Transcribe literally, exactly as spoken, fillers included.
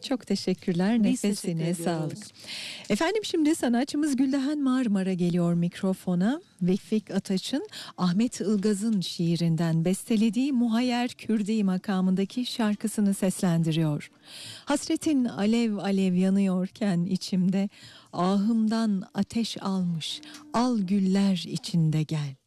Çok teşekkürler. Biz Nefesine teşekkür sağlık. ediyoruz. Efendim şimdi sanatçımız Güldahan Marmara geliyor mikrofona. Vefik Ataç'ın Ahmet Ilgaz'ın şiirinden bestelediği Muhayyer Kürdi makamındaki şarkısını seslendiriyor. Hasretin alev alev yanıyorken içimde, ahımdan ateş almış, al güller içinde gel.